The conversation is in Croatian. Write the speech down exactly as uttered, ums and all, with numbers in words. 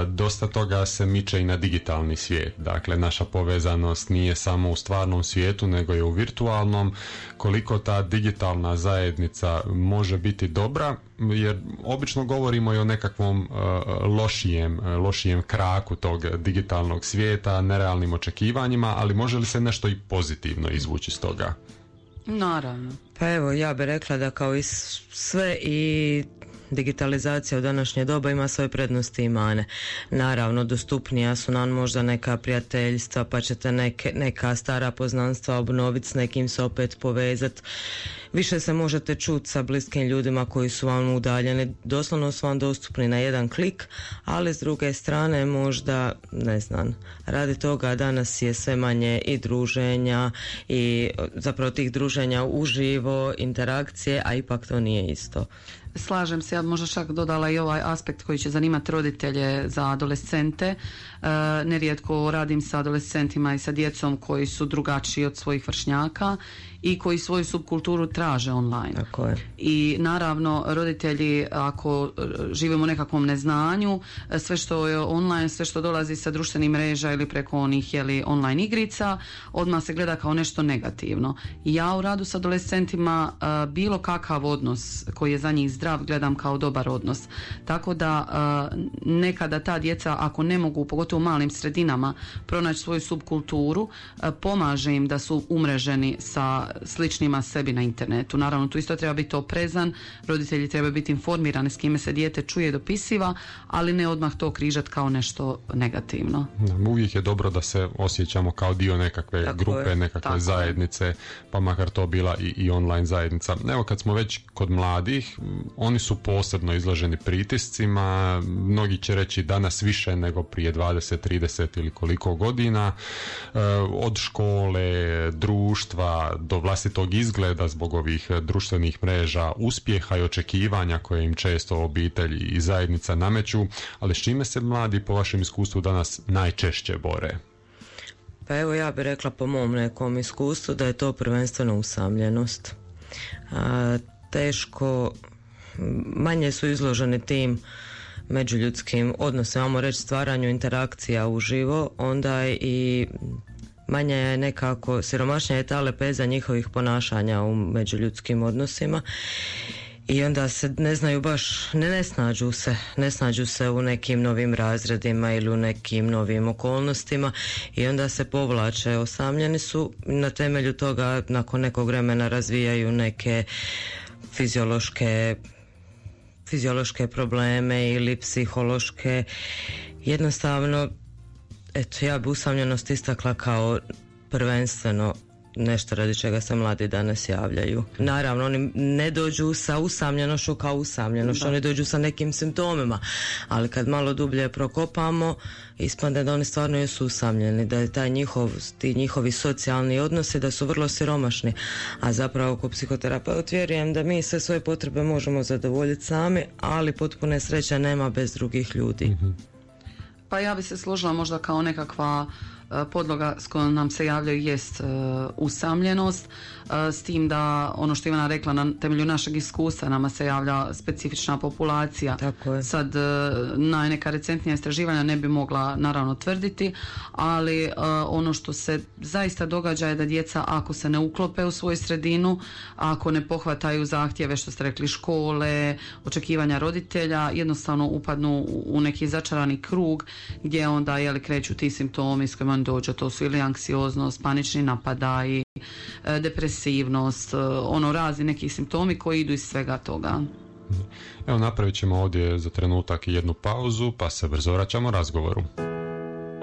dosta toga se miče i na digitalni svijet. Dakle, naša povezanost nije samo u stvarnom svijetu, nego je u virtualnom. Koliko ta digitalna zajednica može biti dobra, jer obično govorimo i o nekakvom uh, lošijem, uh, lošijem kraku tog digitalnog svijeta, nerealnim očekivanjima, ali može li se nešto i pozitivno izvući iz toga? Naravno. Pa evo, ja bih rekla da kao i sve i digitalizacija u današnje doba ima svoje prednosti i mane. Naravno, dostupnija su nam možda neka prijateljstva, pa ćete neke, neka stara poznanstva obnoviti, s nekim se opet povezati. Više se možete čuti sa bliskim ljudima koji su vam udaljeni, doslovno su vam dostupni na jedan klik, ali s druge strane možda, ne znam, radi toga danas je sve manje i druženja i zapravo tih druženja uživo, interakcije, a ipak to nije isto. Slažem se, ja bi možda čak dodala i ovaj aspekt koji će zanimati roditelje za adolescente. E, nerijetko radim sa adolescentima i sa djecom koji su drugačiji od svojih vršnjaka i koji svoju subkulturu traže online. Tako je. I naravno roditelji, ako živimo u nekakvom neznanju, sve što je online, sve što dolazi sa društvenih mreža ili preko onih jeli, online igrica, odmah se gleda kao nešto negativno. Ja u radu s adolescentima bilo kakav odnos koji je za njih zdrav gledam kao dobar odnos. Tako da nekada ta djeca, ako ne mogu, pogotovo u malim sredinama, pronaći svoju subkulturu, pomaže im da su umreženi sa sličnima sebi na internetu. Naravno, tu isto treba biti oprezan, roditelji trebaju biti informirani s kime se dijete čuje i dopisiva, ali ne odmah to križati kao nešto negativno. Uvijek je dobro da se osjećamo kao dio nekakve tako grupe, je, nekakve zajednice, je. Pa makar to bila i, i online zajednica. Evo, kad smo već kod mladih, oni su posebno izloženi pritiscima, mnogi će reći danas više nego prije dvadeset, trideset ili koliko godina, e, od škole, društva, do vlastitog izgleda zbog ovih društvenih mreža, uspjeha i očekivanja koje im često obitelj i zajednica nameću, ali s čime se mladi po vašem iskustvu danas najčešće bore? Pa evo, ja bih rekla po mom nekom iskustvu da je to prvenstveno usamljenost. A, teško, manje su izloženi tim međuljudskim odnosima, ajmo reći stvaranju interakcija uživo, onda i manje je nekako, siromašnija je ta lepeza njihovih ponašanja u međuljudskim odnosima i onda se ne znaju baš, ne, ne snađu se, ne snađu se u nekim novim razredima ili u nekim novim okolnostima i onda se povlače, osamljeni su, na temelju toga nakon nekog vremena razvijaju neke fiziološke fiziološke probleme ili psihološke, jednostavno. Eto, ja bi usamljenost istakla kao prvenstveno nešto radi čega se mladi danas javljaju. Naravno, oni ne dođu sa usamljenošću kao usamljenošću, oni dođu sa nekim simptomima, ali kad malo dublje prokopamo, ispadne da oni stvarno jesu usamljeni, da je taj njihov, ti njihovi socijalni odnosi da su vrlo siromašni, a zapravo kao psihoterapeut vjerujem da mi sve svoje potrebe možemo zadovoljiti sami, ali potpune sreće nema bez drugih ljudi. Mm-hmm. Pa ja bi se složila možda kao nekakva podloga s kojom nam se javljaju jest uh, usamljenost, uh, s tim da ono što Ivana rekla, na temelju našeg iskustva nama se javlja specifična populacija. Tako je. Sad uh, na neka recentnija istraživanja ne bi mogla naravno tvrditi, ali uh, ono što se zaista događa je da djeca ako se ne uklope u svoju sredinu, ako ne pohvataju zahtjeve što ste rekli škole, očekivanja roditelja, jednostavno upadnu u, u neki začarani krug gdje onda jeli, kreću ti simptomi s kojima dođe, to su ili anksioznost, panični napadaji, depresivnost, ono razni neki simptomi koji idu iz svega toga. Evo, napravit ćemo ovdje za trenutak jednu pauzu, pa se brzo vraćamo razgovoru.